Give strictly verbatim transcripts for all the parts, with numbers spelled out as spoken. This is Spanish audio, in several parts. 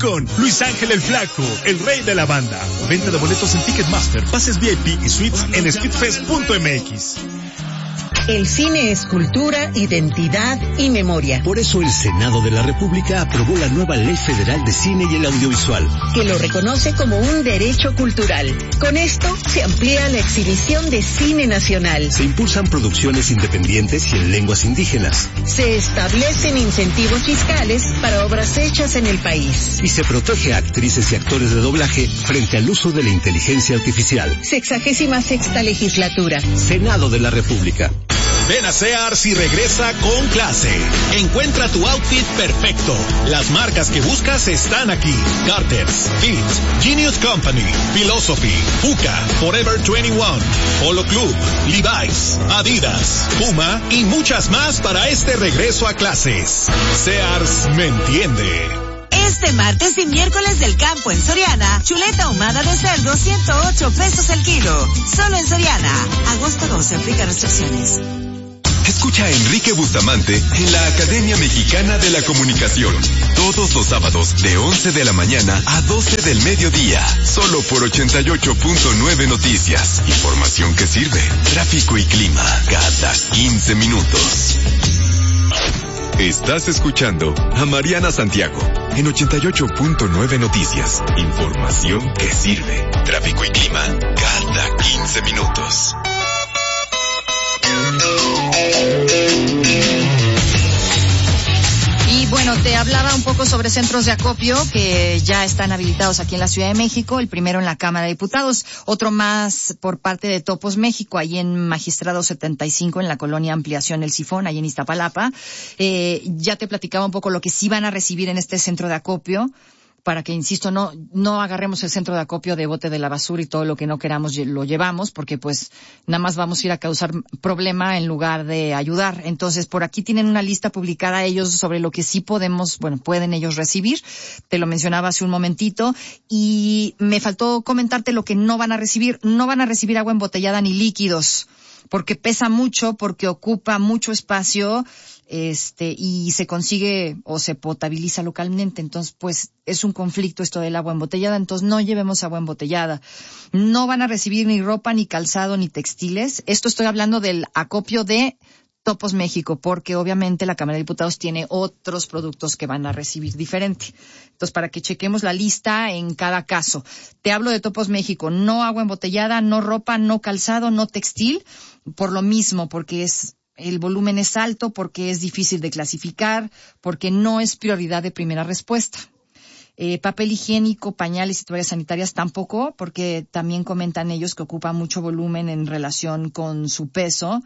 con Luis Ángel el Flaco, el rey de la banda. Venta de boletos en Ticketmaster, pases V I P y suites en speedfest punto m x. El cine es cultura, identidad y memoria. Por eso el Senado de la República aprobó la nueva Ley Federal de Cine y el Audiovisual, que lo reconoce como un derecho cultural. Con esto se amplía la exhibición de cine nacional. Se impulsan producciones independientes y en lenguas indígenas. Se establecen incentivos fiscales para obras hechas en el país. Y se protege a actrices y actores de doblaje frente al uso de la inteligencia artificial. Sexagésima sexta legislatura. Senado de la República. Ven a Sears y regresa con clase. Encuentra tu outfit perfecto. Las marcas que buscas están aquí. Carter's, Fitch, Genius Company, Philosophy, Puka, Forever veintiuno, Polo Club, Levi's, Adidas, Puma y muchas más para este regreso a clases. Sears me entiende. Este martes y miércoles del campo en Soriana, chuleta ahumada de cerdo ciento ocho pesos el kilo. Solo en Soriana. Agosto doce, aplica restricciones. Escucha a Enrique Bustamante en la Academia Mexicana de la Comunicación. Todos los sábados de once de la mañana a doce del mediodía. Solo por ochenta y ocho punto nueve Noticias. Información que sirve. Tráfico y clima cada quince minutos. Estás escuchando a Mariana Santiago en ochenta y ocho punto nueve Noticias. Información que sirve. Tráfico y clima cada quince minutos. Y bueno, te hablaba un poco sobre centros de acopio que ya están habilitados aquí en la Ciudad de México, el primero en la Cámara de Diputados, otro más por parte de Topos México, ahí en Magistrado setenta y cinco, en la colonia Ampliación El Sifón, ahí en Iztapalapa. Eh, ya te platicaba un poco lo que sí van a recibir en este centro de acopio, para que, insisto, no no agarremos el centro de acopio de bote de la basura y todo lo que no queramos lo llevamos, porque pues nada más vamos a ir a causar problema en lugar de ayudar. Entonces, por aquí tienen una lista publicada ellos sobre lo que sí podemos, bueno, pueden ellos recibir. Te lo mencionaba hace un momentito. Y me faltó comentarte lo que no van a recibir. No van a recibir agua embotellada ni líquidos, porque pesa mucho, porque ocupa mucho espacio, este, y se consigue o se potabiliza localmente. Entonces, pues, es un conflicto esto del agua embotellada. Entonces, no llevemos agua embotellada. No van a recibir ni ropa, ni calzado, ni textiles. Esto estoy hablando del acopio de Topos México, porque obviamente la Cámara de Diputados tiene otros productos que van a recibir diferente. Entonces, para que chequemos la lista en cada caso. Te hablo de Topos México, no agua embotellada, no ropa, no calzado, no textil, por lo mismo, porque es el volumen es alto, porque es difícil de clasificar, porque no es prioridad de primera respuesta. Eh, papel higiénico, pañales y toallas sanitarias tampoco, porque también comentan ellos que ocupa mucho volumen en relación con su peso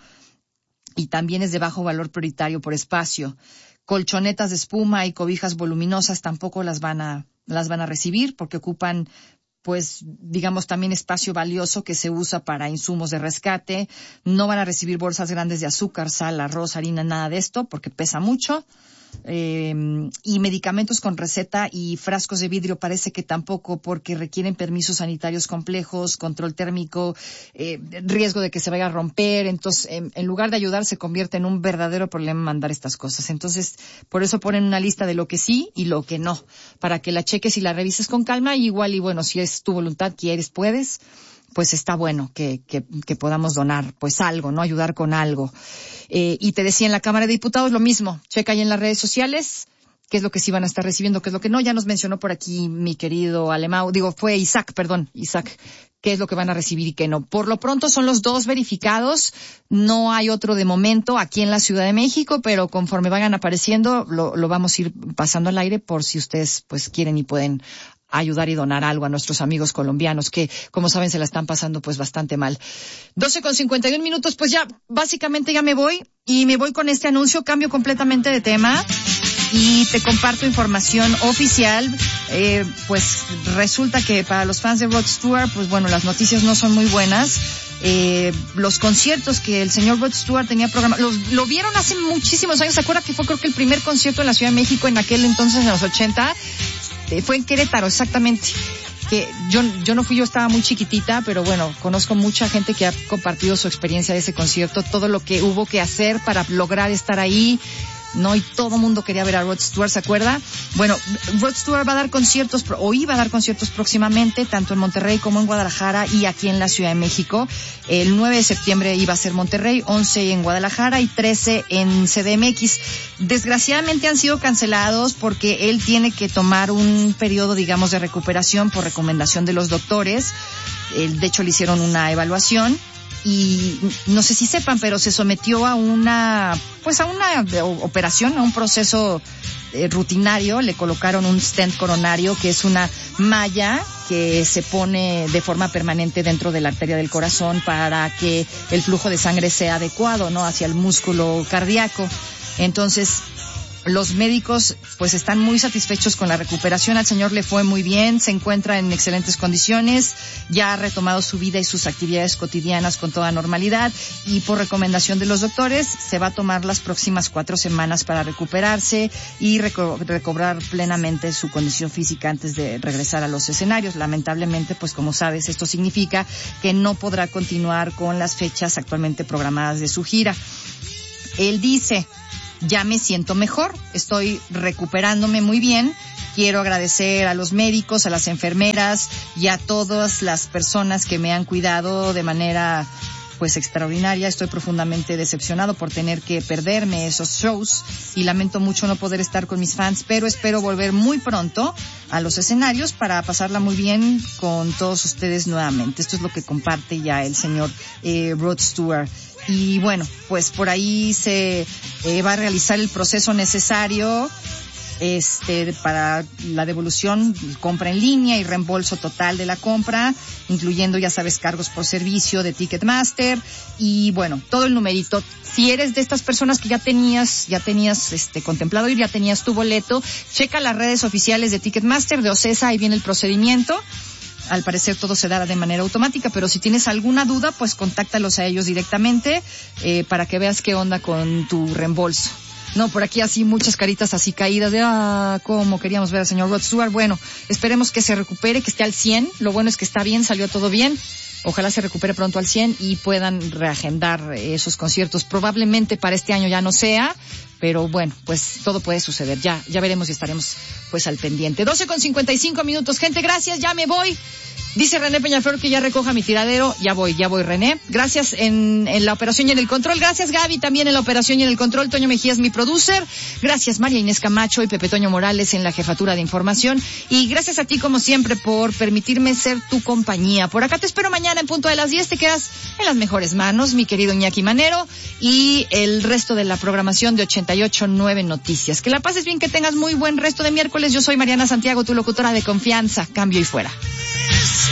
y también es de bajo valor prioritario por espacio. Colchonetas de espuma y cobijas voluminosas tampoco las van a las van a recibir, porque ocupan, pues, digamos, también espacio valioso que se usa para insumos de rescate. No van a recibir bolsas grandes de azúcar, sal, arroz, harina, nada de esto, porque pesa mucho. Eh, y medicamentos con receta y frascos de vidrio parece que tampoco, porque requieren permisos sanitarios complejos, control térmico, eh, riesgo de que se vaya a romper. Entonces, en, en lugar de ayudar, se convierte en un verdadero problema mandar estas cosas. Entonces, por eso ponen una lista de lo que sí y lo que no, para que la cheques y la revises con calma. Y igual, y bueno, si es tu voluntad, quieres, puedes, pues está bueno que, que, que podamos donar pues algo, ¿no? Ayudar con algo. Eh, y te decía, en la Cámara de Diputados lo mismo. Checa ahí en las redes sociales qué es lo que sí van a estar recibiendo, qué es lo que no. Ya nos mencionó por aquí mi querido Alemão, digo, fue Isaac, perdón, Isaac, qué es lo que van a recibir y qué no. Por lo pronto son los dos verificados, no hay otro de momento aquí en la Ciudad de México, pero conforme vayan apareciendo lo, lo vamos a ir pasando al aire por si ustedes pues quieren y pueden ayudar y donar algo a nuestros amigos colombianos que, como saben, se la están pasando pues bastante mal. doce con cincuenta y un minutos, pues ya, básicamente ya me voy, y me voy con este anuncio, cambio completamente de tema, y te comparto información oficial. Eh, pues resulta que para los fans de Rod Stewart, pues bueno, las noticias no son muy buenas. Eh, los conciertos que el señor Rod Stewart tenía programados, lo vieron hace muchísimos años. ¿Se acuerda que fue, creo que el primer concierto en la Ciudad de México en aquel entonces, en los ochenta? Eh, fue en Querétaro, exactamente. Que yo, yo no fui, yo estaba muy chiquitita, pero bueno, conozco mucha gente que ha compartido su experiencia de ese concierto, todo lo que hubo que hacer para lograr estar ahí, ¿no? Y todo mundo quería ver a Rod Stewart, ¿se acuerda? Bueno, Rod Stewart va a dar conciertos, o iba a dar conciertos próximamente, tanto en Monterrey como en Guadalajara y aquí en la Ciudad de México. El nueve de septiembre iba a ser Monterrey, once en Guadalajara y trece en C D M X. Desgraciadamente han sido cancelados porque él tiene que tomar un periodo, digamos, de recuperación por recomendación de los doctores. De hecho, le hicieron una evaluación. Y no sé si sepan, pero se sometió a una, pues a una operación, a un proceso eh, rutinario. Le colocaron un stent coronario, que es una malla que se pone de forma permanente dentro de la arteria del corazón para que el flujo de sangre sea adecuado, ¿no? Hacia el músculo cardíaco. Entonces, los médicos pues están muy satisfechos con la recuperación. Al señor le fue muy bien, se encuentra en excelentes condiciones, ya ha retomado su vida y sus actividades cotidianas con toda normalidad y por recomendación de los doctores se va a tomar las próximas cuatro semanas para recuperarse y reco- recobrar plenamente su condición física antes de regresar a los escenarios. Lamentablemente, pues como sabes, esto significa que no podrá continuar con las fechas actualmente programadas de su gira. Él dice: ya me siento mejor, estoy recuperándome muy bien. Quiero agradecer a los médicos, a las enfermeras y a todas las personas que me han cuidado de manera pues extraordinaria. Estoy profundamente decepcionado por tener que perderme esos shows y lamento mucho no poder estar con mis fans, pero espero volver muy pronto a los escenarios para pasarla muy bien con todos ustedes nuevamente. Esto es lo que comparte ya el señor eh, Rod Stewart. Y bueno, pues por ahí se eh, va a realizar el proceso necesario este para la devolución, compra en línea y reembolso total de la compra, incluyendo, ya sabes, cargos por servicio de Ticketmaster y bueno, todo el numerito. Si eres de estas personas que ya tenías, ya tenías este contemplado ir, ya tenías tu boleto, checa las redes oficiales de Ticketmaster, de Ocesa, ahí viene el procedimiento. Al parecer todo se dará de manera automática, pero si tienes alguna duda, pues contáctalos a ellos directamente eh, para que veas qué onda con tu reembolso. No, por aquí así muchas caritas así caídas de, ah, cómo queríamos ver al señor Rod Stewart. Bueno, esperemos que se recupere, que esté al cien. Lo bueno es que está bien, salió todo bien. Ojalá se recupere pronto al cien y puedan reagendar esos conciertos. Probablemente para este año ya no sea, pero bueno, pues todo puede suceder. Ya, ya veremos y estaremos pues al pendiente. doce con cincuenta y cinco minutos. Gente, gracias, ya me voy. Dice René Peñaflor que ya recoja mi tiradero. Ya voy, ya voy, René. Gracias en, en la operación y en el control. Gracias, Gaby, también en la operación y en el control. Toño Mejías, mi producer. Gracias, María Inés Camacho y Pepe Toño Morales en la jefatura de información. Y gracias a ti, como siempre, por permitirme ser tu compañía. Por acá te espero mañana en punto de las diez. Te quedas en las mejores manos, mi querido Iñaki Manero, y el resto de la programación de ochenta y ocho nueve Noticias. Que la pases bien, que tengas muy buen resto de miércoles. Yo soy Mariana Santiago, tu locutora de confianza. Cambio y fuera.